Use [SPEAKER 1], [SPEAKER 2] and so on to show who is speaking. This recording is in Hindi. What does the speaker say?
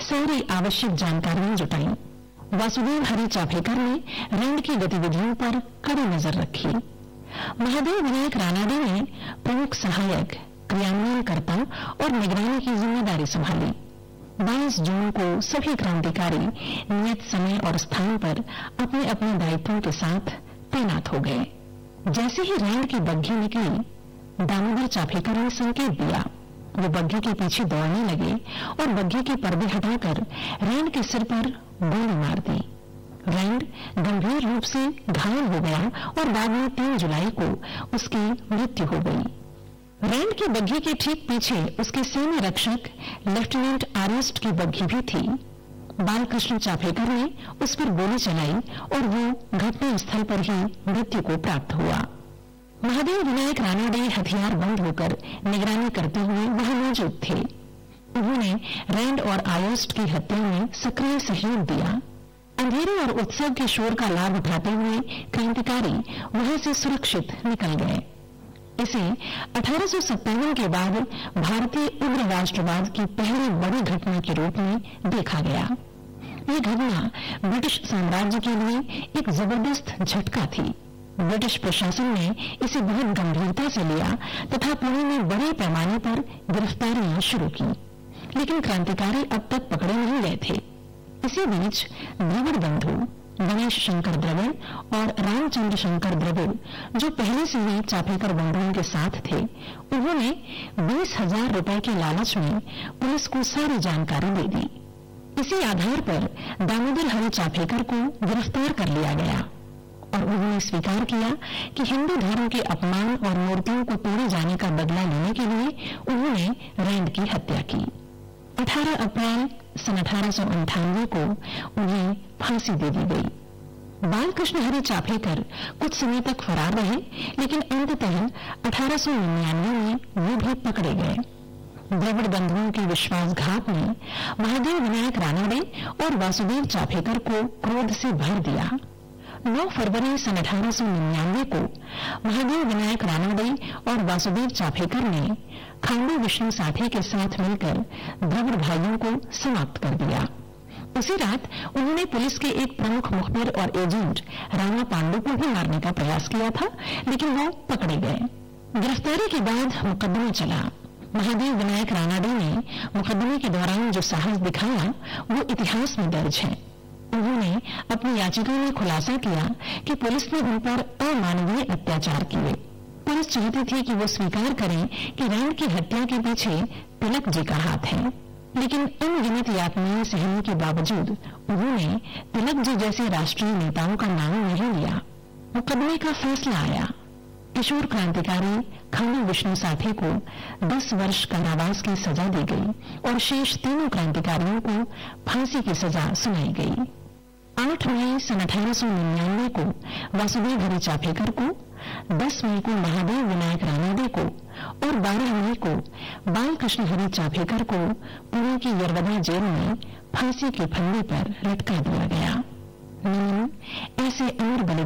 [SPEAKER 1] सारी आवश्यक जानकारियां जुटाई। वासुदेव हरि चाफेकर ने रैंड की गतिविधियों पर कड़ी नजर रखी। महादेव विनायक रानाडे ने प्रमुख सहायक, क्रियान्वयनकर्ता और निगरानी की जिम्मेदारी संभाली। 22 जून को सभी क्रांतिकारी नियत समय और स्थान पर अपने अपने दायित्वों के साथ तैनात हो गए। जैसे ही रैंड की बग्घी निकली, दामोदर चाफेकर ने संकेत दिया। वो बग्घी के पीछे दौड़ने लगे और बग्घी के पर्दे हटाकर रैंड के सिर पर गोली मार दी। रैंड गंभीर रूप से घायल हो गया और बाद में 3 जुलाई को उसकी मृत्यु हो गई। रैंड की बग्घी के ठीक पीछे उसके सैन्य रक्षक लेफ्टिनेंट आर्यस्ट की बग्घी भी थी। बालकृष्ण चाफेकर ने उस पर गोली चलाई और वो घटना स्थल पर ही मृत्यु को प्राप्त हुआ। महादेव विनायक रानाडे हथियार बंद होकर निगरानी करते हुए वहां मौजूद थे। उन्होंने रैंड और आयोस्ट की हत्या में सक्रिय सहयोग दिया। अंधेरे और उत्सव के शोर का लाभ उठाते हुए क्रांतिकारी वहां से सुरक्षित निकल गए। इसे 1857 के बाद भारतीय उग्र राष्ट्रवाद की पहली बड़ी घटना के रूप में देखा गया। यह घटना ब्रिटिश साम्राज्य के लिए एक जबरदस्त झटका थी। ब्रिटिश प्रशासन ने इसे बहुत गंभीरता से लिया तथा पुणे में बड़े पैमाने पर गिरफ्तारियां शुरू की, लेकिन क्रांतिकारी अब तक पकड़े नहीं गए थे। इसी बीच द्रविड़ बंधु गणेश शंकर द्रविड़ और रामचंद्र शंकर द्रविड़, जो पहले से ही चाफेकर बंधुओं के साथ थे, उन्होंने 20,000 रुपए के लालच में पुलिस को सारी जानकारी दे दी। इसी आधार पर दामोदर हरि चाफेकर को गिरफ्तार कर लिया गया और उन्होंने स्वीकार किया कि हिंदू धर्म के अपमान और मूर्तियों को तोड़े जाने का बदला लेने के लिए उन्होंने रैंड की हत्या की। 18 अप्रैल सन 1898 को उन्हें फांसी दे दी गई। बालकृष्ण हरि चाफेकर कुछ समय तक फरार रहे, लेकिन अंततः 1899 में वो भी पकड़े गए। द्रविड़ बंधुओं के विश्वासघात ने महादेव विनायक रानाडे और वासुदेव चाफेकर को क्रोध से भर दिया। 9 फरवरी सन 1899 को महादेव विनायक रानाडे और वासुदेव चाफेकर ने खांडू विष्णु साठे के साथ मिलकर द्रविड़ भाइयों को समाप्त कर दिया। उसी रात उन्होंने पुलिस के एक प्रमुख मुखबिर और एजेंट राणा पांडु को भी मारने का प्रयास किया था, लेकिन वो पकड़े गए। गिरफ्तारी के बाद मुकदमा चला। महादेव विनायक रानाडे ने मुकदमे के दौरान जो साहस दिखाया वो इतिहास में दर्ज है। उन्होंने अपनी याचिका में खुलासा किया कि पुलिस ने उन पर अमानवीय अत्याचार किए। पुलिस चाहती थी कि वो स्वीकार करें कि रैंड की हत्या के पीछे तिलक जी का हाथ है, लेकिन अनगिनत यातनाएं सहने के बावजूद उन्होंने तिलक जी जैसे राष्ट्रीय नेताओं का नाम नहीं लिया। मुकदमे का फैसला आया। किशोर क्रांतिकारी खांडू विष्णु साठे को 10 वर्ष कारावास की सजा दी गई और शेष तीनों क्रांतिकारियों को फांसी की सजा सुनाई गई। 8 मई सन 1899 को वासुदेव हरि चाफेकर को, 10 मई को महादेव विनायक रानाडे को और 12 मई को बालकृष्ण हरि चाफेकर को पुणे की यरवदा जेल में फांसी के फंदे पर लटका दिया गया। ऐसे अमर बलिदान